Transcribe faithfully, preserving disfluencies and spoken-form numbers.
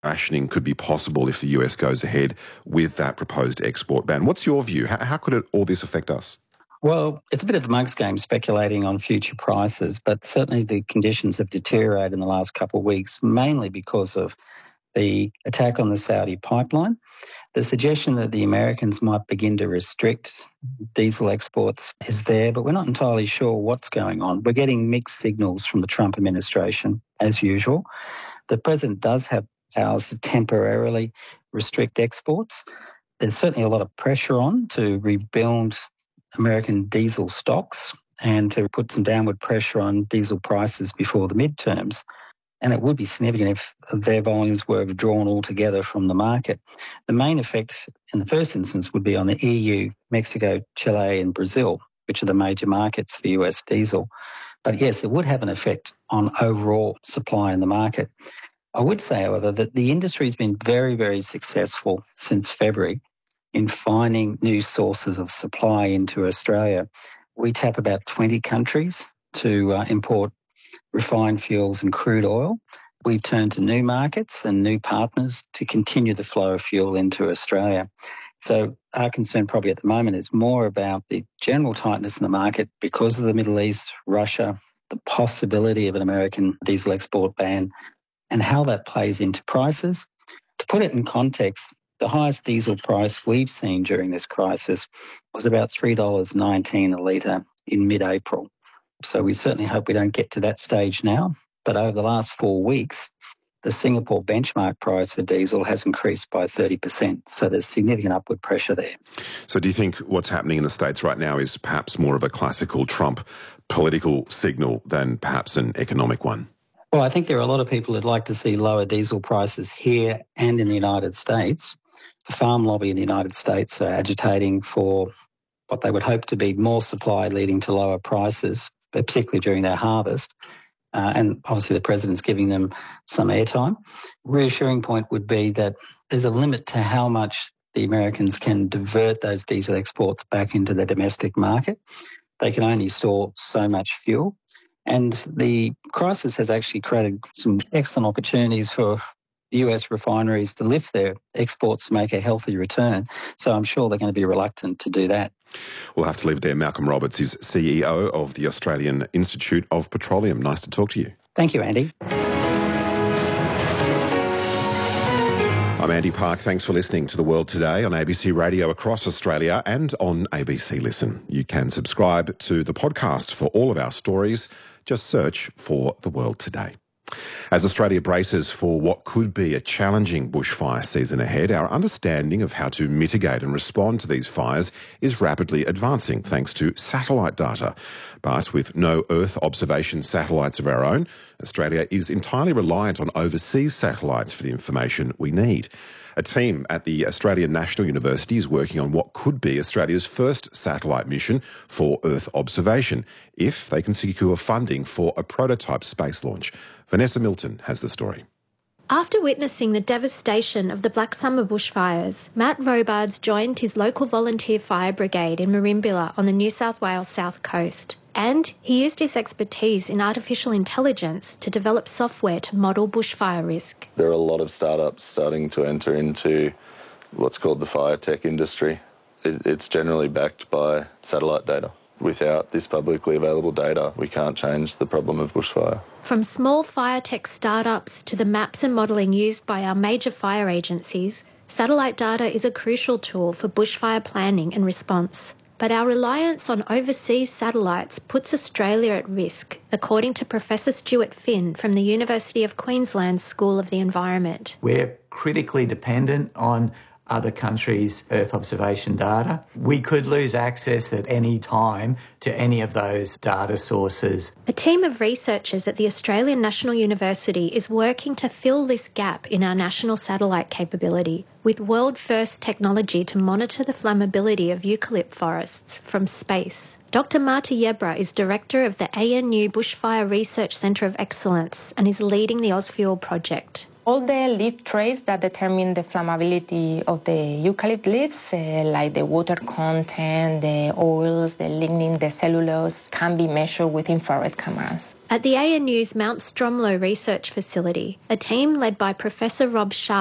rationing could be possible if the U S goes ahead with that proposed export ban. What's your view? How, how could it, all this affect us? Well, it's a bit of a mugs game speculating on future prices, but certainly the conditions have deteriorated in the last couple of weeks, mainly because of the attack on the Saudi pipeline. The suggestion that the Americans might begin to restrict diesel exports is there, but we're not entirely sure what's going on. We're getting mixed signals from the Trump administration, as usual. The president does have powers to temporarily restrict exports. There's certainly a lot of pressure on to rebuild American diesel stocks and to put some downward pressure on diesel prices before the midterms. And it would be significant if their volumes were withdrawn altogether from the market. The main effect in the first instance would be on the E U, Mexico, Chile and Brazil, which are the major markets for U S diesel. But yes, it would have an effect on overall supply in the market. I would say, however, that the industry has been very, very successful since February in finding new sources of supply into Australia. We tap about twenty countries to uh, import refined fuels and crude oil. We've turned to new markets and new partners to continue the flow of fuel into Australia. So our concern probably at the moment is more about the general tightness in the market because of the Middle East, Russia, the possibility of an American diesel export ban, and how that plays into prices. To put it in context, the highest diesel price we've seen during this crisis was about three dollars nineteen a litre in mid-April. So we certainly hope we don't get to that stage now. But over the last four weeks, the Singapore benchmark price for diesel has increased by thirty percent. So there's significant upward pressure there. So do you think what's happening in the States right now is perhaps more of a classical Trump political signal than perhaps an economic one? Well, I think there are a lot of people who'd like to see lower diesel prices here and in the United States. The farm lobby in the United States are agitating for what they would hope to be more supply leading to lower prices, particularly during their harvest. Uh, and obviously the president's giving them some airtime. Reassuring point would be that there's a limit to how much the Americans can divert those diesel exports back into the domestic market. They can only store so much fuel. And the crisis has actually created some excellent opportunities for U S refineries to lift their exports to make a healthy return. So I'm sure they're going to be reluctant to do that. We'll have to leave it there. Malcolm Roberts is C E O of the Australian Institute of Petroleum. Nice to talk to you. Thank you, Andy. I'm Andy Park. Thanks for listening to The World Today on A B C Radio across Australia and on A B C Listen. You can subscribe to the podcast for all of our stories. Just search for The World Today. As Australia braces for what could be a challenging bushfire season ahead, our understanding of how to mitigate and respond to these fires is rapidly advancing thanks to satellite data. But with no Earth observation satellites of our own, Australia is entirely reliant on overseas satellites for the information we need. A team at the Australian National University is working on what could be Australia's first satellite mission for Earth observation, if they can secure funding for a prototype space launch. Vanessa Milton has the story. After witnessing the devastation of the Black Summer bushfires, Matt Robards joined his local volunteer fire brigade in Merimbula on the New South Wales south coast. And he used his expertise in artificial intelligence to develop software to model bushfire risk. There are a lot of startups starting to enter into what's called the fire tech industry. It's generally backed by satellite data. Without this publicly available data, we can't change the problem of bushfire. From small fire tech startups to the maps and modelling used by our major fire agencies, satellite data is a crucial tool for bushfire planning and response. But our reliance on overseas satellites puts Australia at risk, according to Professor Stuart Finn from the University of Queensland School of the Environment. We're critically dependent on other countries' Earth observation data. We could lose access at any time to any of those data sources. A team of researchers at the Australian National University is working to fill this gap in our national satellite capability with world-first technology to monitor the flammability of eucalypt forests from space. Doctor Marta Yebra is director of the A N U Bushfire Research Centre of Excellence and is leading the Ausfuel project. All the leaf traits that determine the flammability of the eucalypt leaves, uh, like the water content, the oils, the lignin, the cellulose, can be measured with infrared cameras. At the A N U's Mount Stromlo Research Facility, a team led by Professor Rob Sharp